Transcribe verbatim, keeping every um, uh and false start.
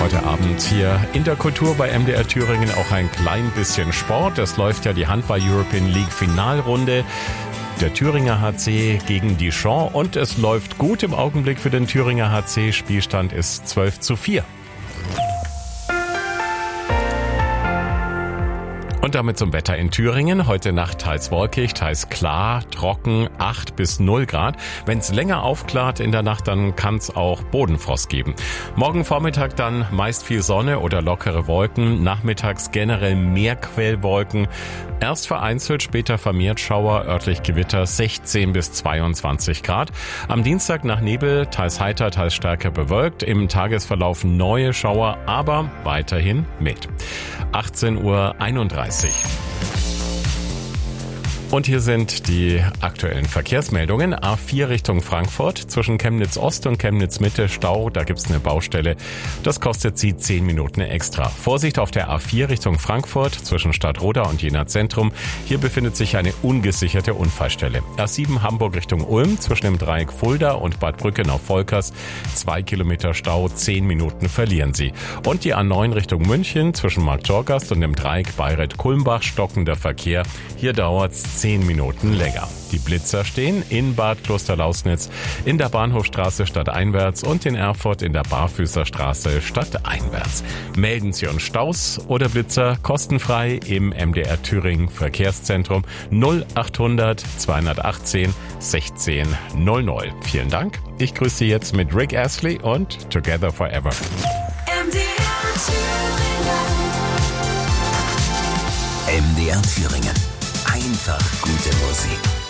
Heute Abend hier in der Kultur bei M D R Thüringen auch ein klein bisschen Sport. Es läuft ja die Handball-European League Finalrunde. Der Thüringer H C gegen Dijon und es läuft gut im Augenblick für den Thüringer H C. Spielstand ist zwölf zu vier. Und damit zum Wetter in Thüringen. Heute Nacht teils wolkig, teils klar, trocken, acht bis null Grad. Wenn es länger aufklart in der Nacht, dann kann es auch Bodenfrost geben. Morgen Vormittag dann meist viel Sonne oder lockere Wolken. Nachmittags generell mehr Quellwolken. Erst vereinzelt, später vermehrt Schauer, örtlich Gewitter, sechzehn bis zweiundzwanzig Grad. Am Dienstag nach Nebel, teils heiter, teils stärker bewölkt. Im Tagesverlauf neue Schauer, aber weiterhin mild. achtzehn Uhr einunddreißig. Und hier sind die aktuellen Verkehrsmeldungen. A vier Richtung Frankfurt, zwischen Chemnitz Ost und Chemnitz Mitte Stau, da gibt's eine Baustelle. Das kostet Sie zehn Minuten extra. Vorsicht auf der A vier Richtung Frankfurt, zwischen Stadtroda und Jena Zentrum. Hier befindet sich eine ungesicherte Unfallstelle. A sieben Hamburg Richtung Ulm, zwischen dem Dreieck Fulda und Bad Brückenau-Volkers. Zwei Kilometer Stau, zehn Minuten verlieren Sie. Und die A neun Richtung München, zwischen Marktjorgast und dem Dreieck Bayreuth-Kulmbach, stockender Verkehr. Hier dauert's zehn Minuten länger. Die Blitzer stehen in Bad Klosterlausnitz, in der Bahnhofstraße stadteinwärts und in Erfurt in der Barfüßerstraße stadteinwärts. Melden Sie uns Staus oder Blitzer kostenfrei im M D R Thüringen Verkehrszentrum null achthundert zweihundertachtzehn sechzehn null null. Vielen Dank. Ich grüße Sie jetzt mit Rick Astley und Together Forever. M D R Thüringen. M D R Thüringen. Einfach gute Musik.